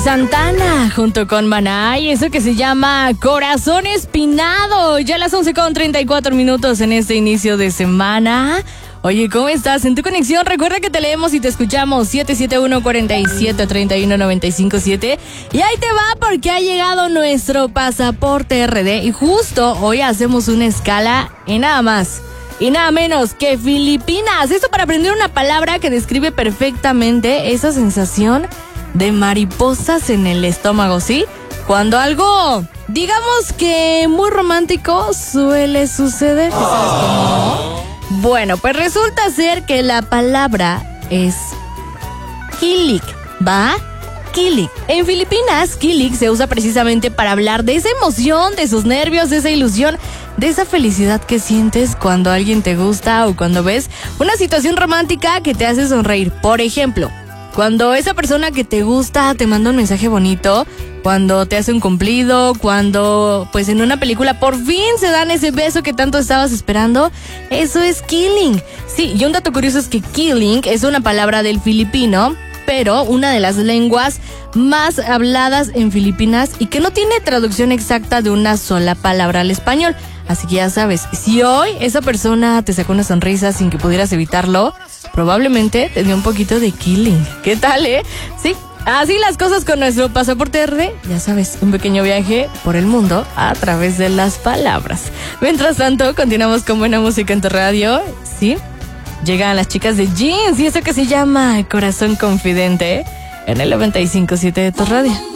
Santana junto con Maná y eso que se llama Corazón Espinado. Ya las 11:34 en este inicio de semana. Oye, ¿cómo estás? En tu conexión, recuerda que te leemos y te escuchamos 771-47-31-957. Y ahí te va porque ha llegado nuestro pasaporte RD y justo hoy hacemos una escala en nada más y nada menos que Filipinas. Esto para aprender una palabra que describe perfectamente esa sensación de mariposas en el estómago, ¿sí? Cuando algo, digamos que muy romántico suele suceder. ¿Sabes cómo? Bueno, pues resulta ser que la palabra es kilig, ¿va? Kilig. En Filipinas, kilig se usa precisamente para hablar de esa emoción, de esos nervios, de esa ilusión, de esa felicidad que sientes cuando alguien te gusta o cuando ves una situación romántica que te hace sonreír. Por ejemplo, cuando esa persona que te gusta te manda un mensaje bonito, cuando te hace un cumplido, cuando pues en una película por fin se dan ese beso que tanto estabas esperando, eso es killing. Sí, y un dato curioso es que killing es una palabra del filipino, pero una de las lenguas más habladas en Filipinas y que no tiene traducción exacta de una sola palabra al español. Así que ya sabes, si hoy esa persona te sacó una sonrisa sin que pudieras evitarlo, probablemente te dio un poquito de killing. ¿Qué tal, Sí, así las cosas con nuestro pasaporte RD. Ya sabes, un pequeño viaje por el mundo a través de las palabras. Mientras tanto, continuamos con buena música en tu radio, ¿sí? Llegan las chicas de Jeans y eso que se llama Corazón Confidente en el 95.7 de tu radio.